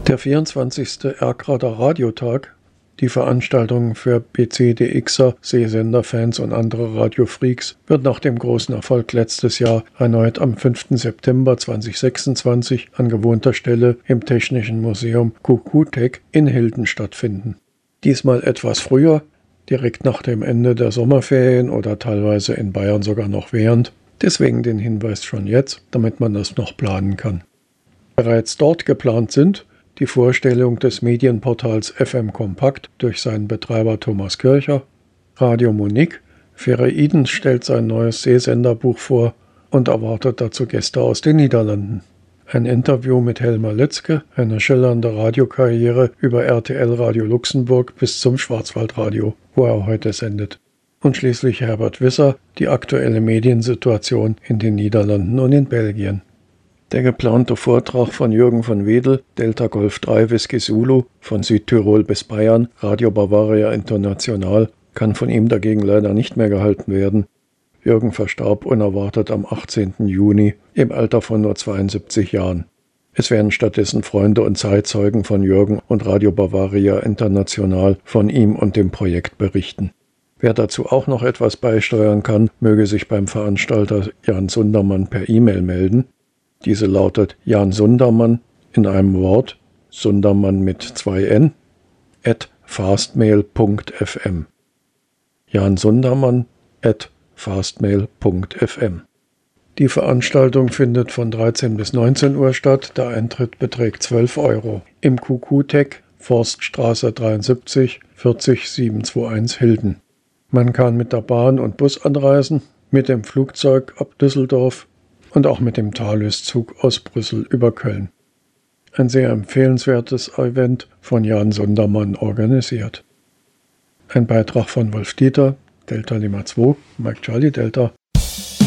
Der 24. Erkrater Radiotag, die Veranstaltung für BCDXer, Sehsender-Fans und andere Radiofreaks, wird nach dem großen Erfolg letztes Jahr erneut am 5. September 2026 an gewohnter Stelle im Technischen Museum QQ-Tech in Hilden stattfinden. Diesmal etwas früher, direkt nach dem Ende der Sommerferien oder teilweise in Bayern sogar noch während. Deswegen den Hinweis schon jetzt, damit man das noch planen kann. Bereits dort geplant sind die Vorstellung des Medienportals FM Kompakt durch seinen Betreiber Thomas Kircher, Radio Monique, Fereiden stellt sein neues Sehsenderbuch vor und erwartet dazu Gäste aus den Niederlanden. Ein Interview mit Helmer Litzke, eine schillernde Radiokarriere über RTL Radio Luxemburg bis zum Schwarzwaldradio, wo er heute sendet. Und schließlich Herbert Wisser, die aktuelle Mediensituation in den Niederlanden und in Belgien. Der geplante Vortrag von Jürgen von Wedel, Delta Golf 3 Whisky Zulu, von Südtirol bis Bayern, Radio Bavaria International, kann von ihm dagegen leider nicht mehr gehalten werden. Jürgen verstarb unerwartet am 18. Juni im Alter von nur 72 Jahren. Es werden stattdessen Freunde und Zeitzeugen von Jürgen und Radio Bavaria International von ihm und dem Projekt berichten. Wer dazu auch noch etwas beisteuern kann, möge sich beim Veranstalter Jan Sundermann per E-Mail melden. Diese lautet Jan Sundermann in einem Wort, Sundermann mit 2 N, @fastmail.fm. Jan Sundermann @fastmail.fm. Die Veranstaltung findet von 13 bis 19 Uhr statt. Der Eintritt beträgt 12 € im QQ-Tech, Forststraße 73, 40721 Hilden. Man kann mit der Bahn und Bus anreisen, mit dem Flugzeug ab Düsseldorf und auch mit dem Thalys-Zug aus Brüssel über Köln. Ein sehr empfehlenswertes Event von Jan Sundermann organisiert. Ein Beitrag von Wolf Dieter, Delta Lima 2, Mike Charlie Delta,